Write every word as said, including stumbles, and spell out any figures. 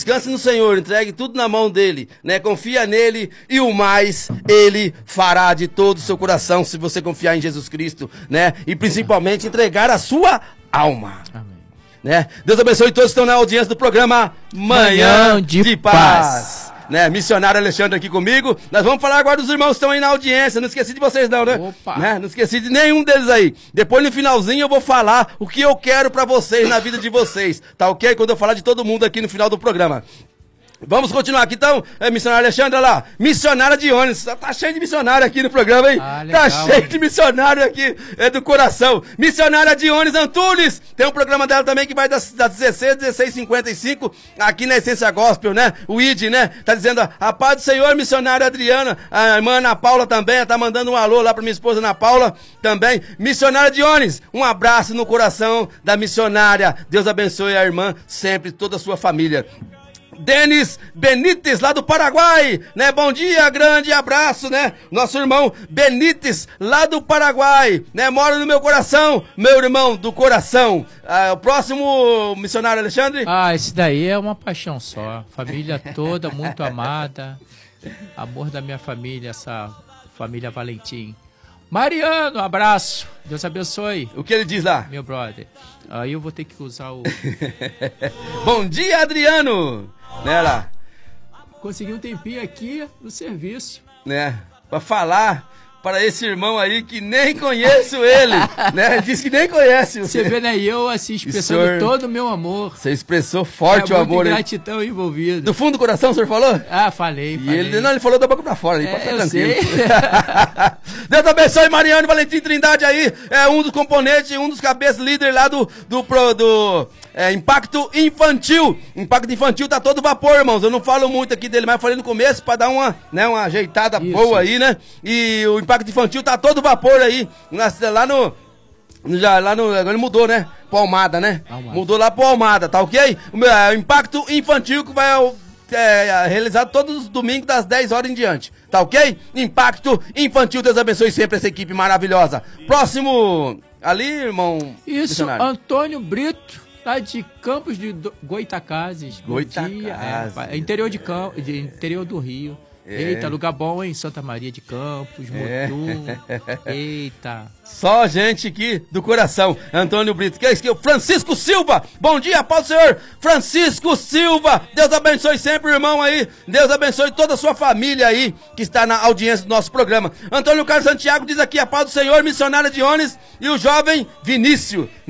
descanse no Senhor, entregue tudo na mão dele, né? Confia nele e o mais ele fará de todo o seu coração, se você confiar em Jesus Cristo, né? E principalmente entregar a sua alma. Amém. Né? Deus abençoe todos que estão na audiência do programa Manhã, Manhã de, de Paz. Paz. Né? Missionário Alexandre aqui comigo. Nós vamos falar agora dos irmãos que estão aí na audiência. Não esqueci de vocês não, né? Opa. né? Não esqueci de nenhum deles aí. Depois no finalzinho eu vou falar o que eu quero pra vocês na vida de vocês. Tá ok? Quando eu falar de todo mundo aqui no final do programa. Vamos continuar aqui então, é, missionária Alexandra lá, missionária Dionis, tá cheio de missionário aqui no programa, hein? Ah, legal, tá cheio hein? de missionário aqui, é do coração. Missionária Dionis Antunes, tem um programa dela também que vai das, das dezesseis, dezesseis e cinquenta e cinco, aqui na Essência Gospel, né? O I D, né? Tá dizendo, a paz do Senhor, missionária Adriana, a irmã Ana Paula também, tá mandando um alô lá pra minha esposa Ana Paula também. Missionária Dionis, um abraço no coração da missionária, Deus abençoe a irmã, sempre, toda a sua família. Denis Benites, lá do Paraguai, né? Bom dia, grande abraço, né? Nosso irmão Benites, lá do Paraguai, né? Mora no meu coração, meu irmão do coração. Ah, o próximo missionário, Alexandre? Ah, esse daí é uma paixão só. Família toda, muito amada. Amor da minha família, essa família Valentim. Mariano, abraço. Deus abençoe. O que ele diz lá? Meu brother. Aí eu vou ter que usar o... Bom dia, Adriano. Né, lá? Consegui um tempinho aqui no serviço. Né? Pra falar para esse irmão aí que nem conheço ele. Né? Ele disse que nem conhece. Você vê, né? Eu assim, expressando senhor, todo o meu amor. Você expressou forte é, o amor. Muita gratidão envolvida. Do fundo do coração, o senhor falou? Ah, falei, falei. E ele, não, ele falou da boca pra fora. Ele é, pode ficar eu tranquilo. sei. Deus abençoe Mariano Valentim Trindade aí. É um dos componentes, um dos cabeças líderes lá do... do, do, do É, Impacto Infantil. Impacto Infantil tá todo vapor, irmãos. Eu não falo muito aqui dele, mas eu falei no começo pra dar uma, né, uma ajeitada isso, boa aí, né? E o Impacto Infantil tá todo vapor aí. Lá no... Já, lá no... Agora mudou, né? Pro Almada, né? Almada. Mudou lá pro Almada, tá ok? O, é, o Impacto Infantil que vai... É, realizado todos os domingos das dez horas em diante, tá ok? Impacto Infantil, Deus abençoe sempre essa equipe maravilhosa. Próximo, ali, irmão. Isso, Antônio Brito, lá de Campos de Goitacazes. Goitacazes. É, interior, de Cam... de interior do Rio. É. Eita, lugar bom, hein? Santa Maria de Campos, Mutum. É. Eita. Só gente aqui do coração. Antônio Brito. Que é isso? Francisco Silva. Bom dia, paz do Senhor. Francisco Silva. Deus abençoe sempre, irmão aí. Deus abençoe toda a sua família aí que está na audiência do nosso programa. Antônio Carlos Santiago diz aqui: a paz do Senhor, missionária Dionis e o jovem Vinícius.